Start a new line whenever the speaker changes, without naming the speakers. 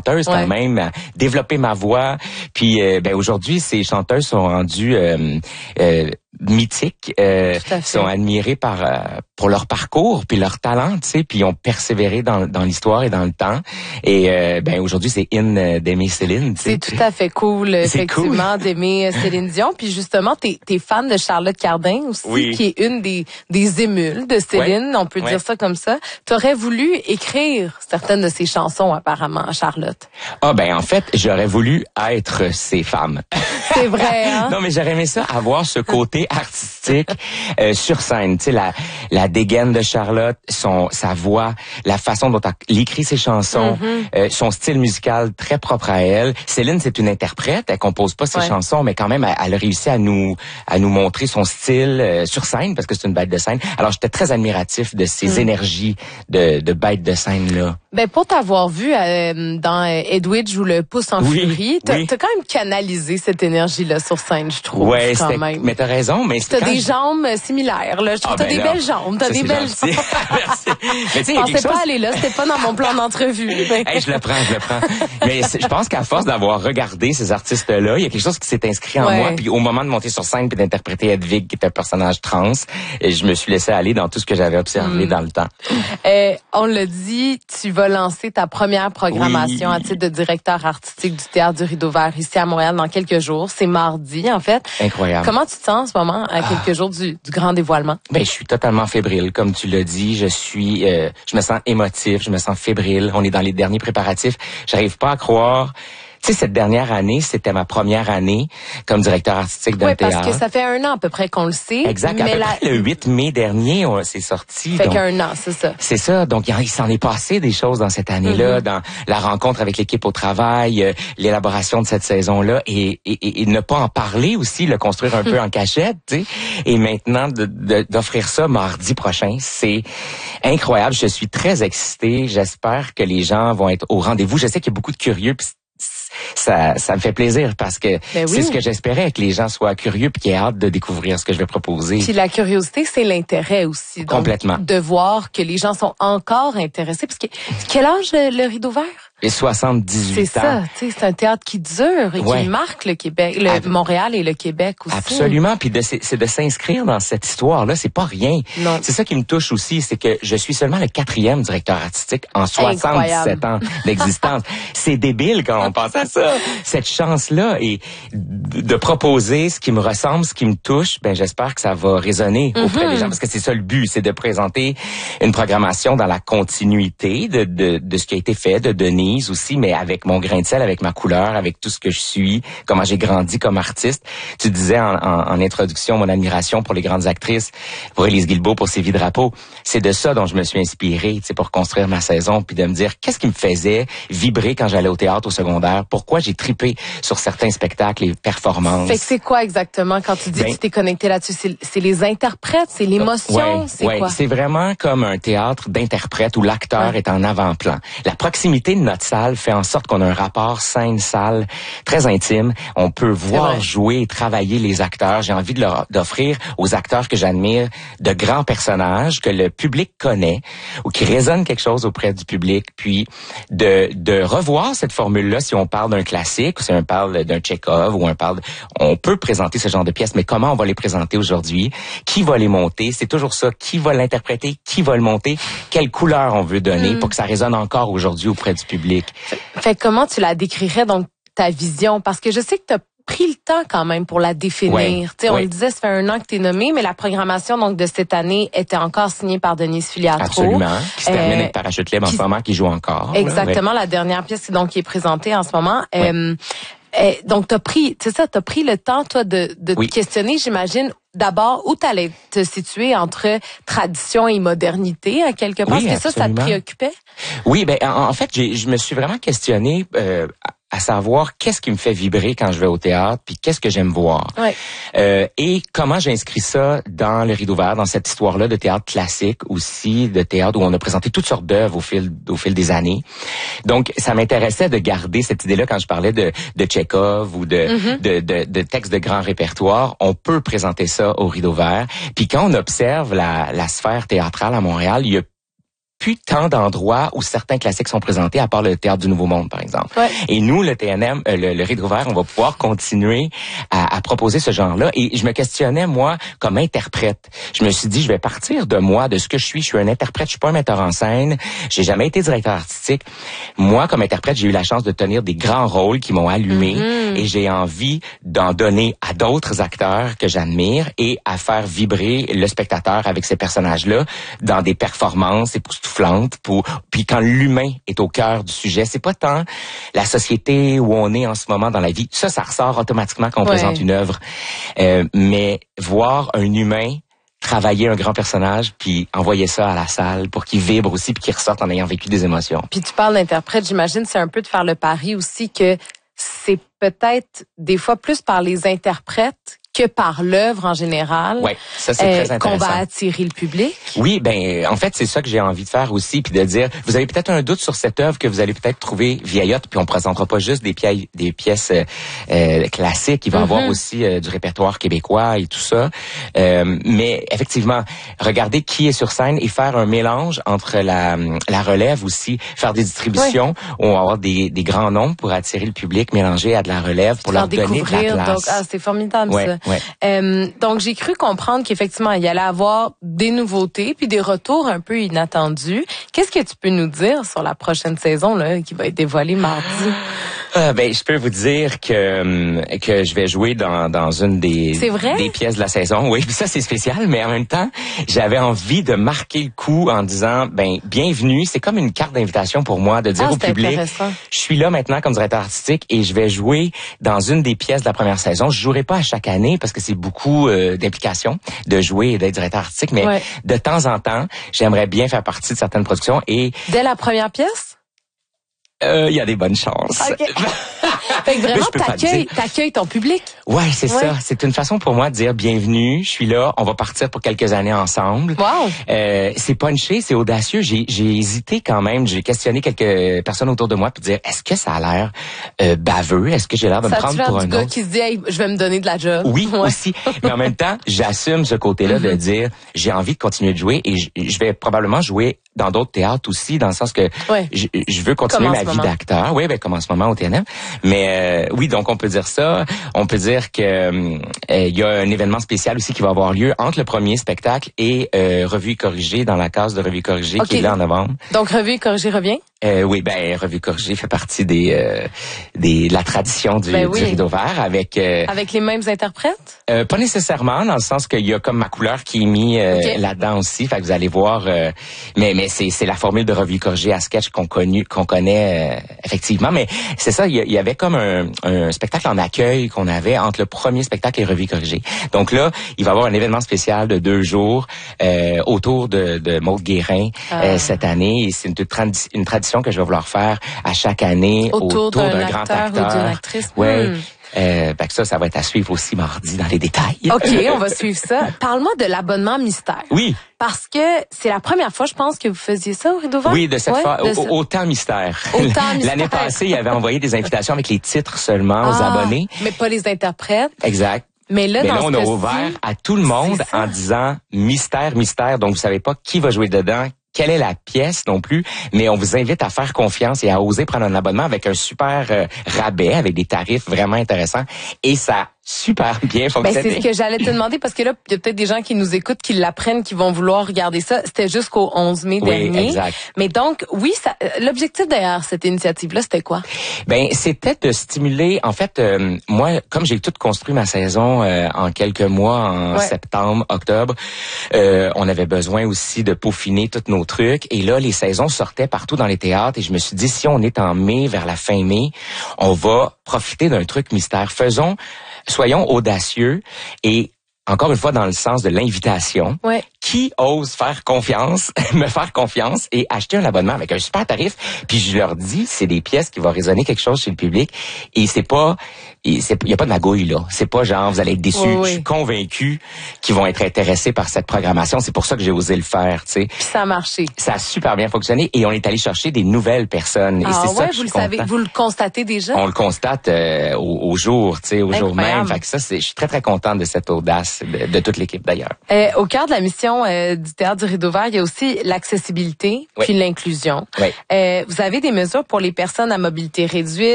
chanteuse quand même, à développer ma voix. Puis aujourd'hui, ces chanteuses sont rendues mythiques, sont admirées pour leur parcours puis leur talent, tu sais, puis ils ont persévéré dans l'histoire et dans le temps. Et aujourd'hui, c'est d'aimer Céline. Tu sais.
C'est tout à fait cool, effectivement, d'aimer Céline Dion. Puis justement, t'es fan de Charlotte Cardin aussi, qui est une des émules de Céline, on peut dire ça comme ça. T'aurais voulu écrire certaines de ses chansons, apparemment, Charlotte.
Ah en fait, j'aurais voulu être ces femmes.
C'est vrai, hein?
Non, mais j'aurais aimé ça, avoir ce côté artistique sur scène. Tu sais, la dégaine de Charlotte, sa voix, la façon dont elle écrit ses chansons, son style musical très propre à elle. Céline, c'est une interprète, elle compose pas ses chansons, mais quand même, elle a réussi à nous montrer son style sur scène, parce que c'est une bête de scène. Alors, j'étais très admiratif de ces énergies de bête de scène-là.
Pour t'avoir vu dans Edwidge ou Le Pouce en furie, t'as quand même canalisé cette énergie-là sur scène, je trouve.
Ouais,
quand même.
Mais t'as raison, mais
t'as des jambes similaires, là. Je trouve que t'as des belles jambes, t'as des belles jambes.
Merci. Mais
je pensais pas aller là, c'était pas dans mon plan d'entrevue.
Hey, je le prends. Mais je pense qu'à force d'avoir regardé ces artistes-là, il y a quelque chose qui s'est inscrit en moi. Puis au moment de monter sur scène puis d'interpréter Hedwig, qui est un personnage trans, je me suis laissé aller dans tout ce que j'avais observé dans le temps.
On l'a dit, tu vas lancer ta première programmation à titre de directeur artistique du Théâtre du Rideau-Vert ici à Montréal dans quelques jours. C'est mardi, en fait.
Incroyable.
Comment tu te sens en ce moment, à quelques jours du grand dévoilement?
Je suis totalement fébrile, comme tu l'as dit. Je me sens émotif, je me sens fébrile. On est dans les derniers préparatifs. J'arrive pas à croire. Tu sais, cette dernière année, c'était ma première année comme directeur artistique d'un théâtre.
Oui, parce que ça fait 1 an à peu près qu'on le sait.
Exact. Mais le 8 mai dernier, c'est sorti.
Fait qu'un an, c'est ça.
C'est ça. Donc, il s'en est passé des choses dans cette année-là, dans la rencontre avec l'équipe au travail, l'élaboration de cette saison-là, et ne pas en parler aussi, le construire un peu en cachette, tu sais. Et maintenant, d'offrir ça mardi prochain, c'est incroyable. Je suis très excitée. J'espère que les gens vont être au rendez-vous. Je sais qu'il y a beaucoup de curieux, puis ça me fait plaisir parce que c'est ce que j'espérais, que les gens soient curieux puis qu'ils aient hâte de découvrir ce que je vais proposer.
Puis la curiosité, c'est l'intérêt aussi. Donc,
complètement.
De voir que les gens sont encore intéressés. Parce que quel âge le Rideau-Vert?
Et 78 ans.
C'est ça, tu sais, c'est un théâtre qui dure et qui marque le Québec, Montréal et le Québec aussi.
Absolument, puis c'est de s'inscrire dans cette histoire-là, c'est pas rien.
Non.
C'est ça qui me touche aussi, c'est que je suis seulement le 4e directeur artistique en 77 ans d'existence. C'est débile quand on pense à ça. Cette chance-là et de proposer ce qui me ressemble, ce qui me touche, j'espère que ça va résonner auprès des gens, parce que c'est ça le but, c'est de présenter une programmation dans la continuité de ce qui a été fait, de Denis aussi, mais avec mon grain de sel, avec ma couleur, avec tout ce que je suis, comment j'ai grandi comme artiste. Tu disais en introduction mon admiration pour les grandes actrices, pour Élise Guilbeault, pour Sylvie Drapeau. C'est de ça dont je me suis inspiré, tu sais, pour construire ma saison, puis de me dire qu'est-ce qui me faisait vibrer quand j'allais au théâtre au secondaire, pourquoi j'ai trippé sur certains spectacles et performances.
Fait que c'est quoi exactement quand tu dis que tu t'es connecté là-dessus? C'est les interprètes, c'est l'émotion, c'est quoi?
C'est vraiment comme un théâtre d'interprètes où l'acteur est en avant-plan. La proximité de notre salle fait en sorte qu'on a un rapport scène-salle très intime. On peut voir jouer et travailler les acteurs. J'ai envie d'offrir aux acteurs que j'admire de grands personnages que le public connaît ou qui résonnent quelque chose auprès du public. Puis de revoir cette formule-là si on parle d'un classique ou si on parle d'un Tchekhov ou on peut présenter ce genre de pièces, mais comment on va les présenter aujourd'hui? Qui va les monter? C'est toujours ça. Qui va l'interpréter? Qui va le monter? Quelle couleur on veut donner pour que ça résonne encore aujourd'hui auprès du public?
Fait comment tu la décrirais, donc, ta vision? Parce que je sais que tu as pris le temps quand même pour la définir. On le disait, ça fait 1 an que tu es nommé, mais la programmation donc de cette année était encore signée par Denise Filiatro.
Absolument. Qui se termine avec Parachute Libre en ce moment, qui joue encore.
Exactement, la dernière pièce donc qui est présentée en ce moment. Donc t'as pris le temps toi de te questionner, j'imagine. D'abord, où t'allais te situer entre tradition et modernité, à quelque part? Est-ce que ça te préoccupait?
Oui, en fait, je me suis vraiment questionné à savoir qu'est-ce qui me fait vibrer quand je vais au théâtre, puis qu'est-ce que j'aime voir. Et comment j'inscris ça dans le Rideau-Vert, dans cette histoire-là de théâtre classique aussi, de théâtre où on a présenté toutes sortes d'œuvres au fil des années. Donc, ça m'intéressait de garder cette idée-là quand je parlais de Tchekhov ou de textes de grand répertoire. On peut présenter ça au Rideau-Vert. Puis quand on observe la sphère théâtrale à Montréal, il y a plus tant d'endroits où certains classiques sont présentés, à part le Théâtre du Nouveau Monde, par exemple.
Ouais.
Et nous, le TNM, le Rideau Vert, on va pouvoir continuer à proposer ce genre-là. Et je me questionnais, moi, comme interprète. Je me suis dit, je vais partir de moi, de ce que je suis. Je suis un interprète, je suis pas un metteur en scène. J'ai jamais été directeur artistique. Moi, comme interprète, j'ai eu la chance de tenir des grands rôles qui m'ont allumé. Et j'ai envie d'en donner à d'autres acteurs que j'admire et à faire vibrer le spectateur avec ces personnages-là dans des performances époustouflantes. Puis quand l'humain est au cœur du sujet, c'est pas tant la société où on est en ce moment dans la vie. Ça ressort automatiquement quand on présente une œuvre. Mais voir un humain travailler un grand personnage puis envoyer ça à la salle pour qu'il vibre aussi puis qu'il ressorte en ayant vécu des émotions.
Puis tu parles d'interprète, j'imagine c'est un peu de faire le pari aussi que c'est peut-être des fois plus par les interprètes que par l'œuvre en général.
Ouais, ça c'est très intéressant.
Qu'on va attirer le public.
Oui, ben en fait c'est ça que j'ai envie de faire aussi, puis de dire, vous avez peut-être un doute sur cette œuvre que vous allez peut-être trouver vieillotte, puis on présentera pas juste des pièces classiques, il va y avoir aussi du répertoire québécois et tout ça. Mais effectivement, regardez qui est sur scène et faire un mélange entre la relève aussi, faire des distributions où on va avoir des grands noms pour attirer le public, mélanger à de la relève pour leur donner de la place.
Donc, c'est formidable ça. Ouais. Donc, j'ai cru comprendre qu'effectivement, il y allait avoir des nouveautés puis des retours un peu inattendus. Qu'est-ce que tu peux nous dire sur la prochaine saison là, qui va être dévoilée mardi?
Ben, je peux vous dire que je vais jouer dans une des pièces de la saison. Oui, ça c'est spécial, mais en même temps, j'avais envie de marquer le coup en disant, ben, bienvenue. C'est comme une carte d'invitation pour moi de dire au public, je suis là maintenant comme directeur artistique et je vais jouer dans une des pièces de la première saison. Je jouerai pas à chaque année parce que c'est beaucoup d'implications de jouer et d'être directeur artistique, mais de temps en temps, j'aimerais bien faire partie de certaines productions et
dès la première pièce.
Il y a des bonnes chances.
Okay. Fait que vraiment, t'accueilles ton public.
Ouais, c'est ça. C'est une façon pour moi de dire bienvenue, je suis là, on va partir pour quelques années ensemble.
Wow.
C'est punché, c'est audacieux. J'ai hésité quand même. J'ai questionné quelques personnes autour de moi pour dire, est-ce que ça a l'air baveux? Est-ce que j'ai l'air de me prendre pour un autre?
Ça, tu gars qui se dit, hey, je vais me donner de la job.
Oui, aussi. Mais en même temps, j'assume ce côté-là de dire, j'ai envie de continuer de jouer et je vais probablement jouer dans d'autres théâtres aussi, dans le sens que je veux continuer ma vie d'acteur. Oui, ben comme en ce moment au TNM. Mais oui, donc on peut dire ça. On peut dire que il y a un événement spécial aussi qui va avoir lieu entre le premier spectacle et Revue et Corrigée dans la case de Revue et Corrigée qui est là en novembre.
Donc Revue et Corrigée revient?
Oui, ben Revue et Corrigée fait partie de la tradition du Rideau Vert avec
les mêmes interprètes?
Pas nécessairement, dans le sens qu'il y a comme ma couleur qui est mise là-dedans aussi. Fait que vous allez voir. Mais c'est la formule de Revue et Corrigée à sketch qu'on connaît effectivement. Mais c'est ça, il y avait comme un spectacle en accueil qu'on avait entre le premier spectacle et Revue et Corrigée. Donc là, il va y avoir un événement spécial de 2 jours autour de Maude Guérin cette année. Et c'est une tradition que je vais vouloir faire à chaque année autour d'un grand acteur
ou d'une actrice.
Ouais. Ça va être à suivre aussi mardi dans les détails.
OK, on va suivre ça. Parle-moi de l'abonnement mystère.
Oui.
Parce que c'est la première fois, je pense, que vous faisiez ça au Rideau Vert.
Oui, de cette fois, autant mystère. L'année passée, il avait envoyé des invitations avec les titres seulement aux abonnés.
Mais pas les interprètes.
Exact.
Mais là,
on a ouvert à tout le monde en disant mystère, mystère. Donc, vous savez pas qui va jouer dedans, quelle est la pièce non plus, mais on vous invite à faire confiance et à oser prendre un abonnement avec un super rabais, avec des tarifs vraiment intéressants. Et ça super bien fonctionné.
C'est ce que j'allais te demander parce que là, il y a peut-être des gens qui nous écoutent, qui l'apprennent, qui vont vouloir regarder ça. C'était jusqu'au 11 mai dernier.
Exact.
Mais donc, oui, l'objectif derrière cette initiative-là, c'était quoi?
C'était de stimuler, en fait, moi, comme j'ai tout construit ma saison en quelques mois, en septembre, octobre, on avait besoin aussi de peaufiner tous nos trucs. Et là, les saisons sortaient partout dans les théâtres et je me suis dit, si on est en mai, vers la fin mai, on va profiter d'un truc mystère. Soyons audacieux et encore une fois dans le sens de l'invitation. Qui ose faire confiance, me faire confiance et acheter un abonnement avec un super tarif. Puis je leur dis, c'est des pièces qui vont résonner quelque chose chez le public et il y a pas de magouille là. C'est pas genre vous allez être déçus. Je suis convaincu qu'ils vont être intéressés par cette programmation. C'est pour ça que j'ai osé le faire, tu sais.
Puis ça a marché.
Ça a super bien fonctionné et on est allé chercher des nouvelles personnes. Et c'est ça que
vous le savez, vous le constatez déjà.
On le constate au jour, tu sais, au jour même. Fait que ça, je suis très très contente de cette audace de toute l'équipe d'ailleurs.
Au cœur de la mission mission du Théâtre du Rideau-Vert, il y a aussi l'accessibilité puis l'inclusion.
Oui.
Vous avez des mesures pour les personnes à mobilité réduite,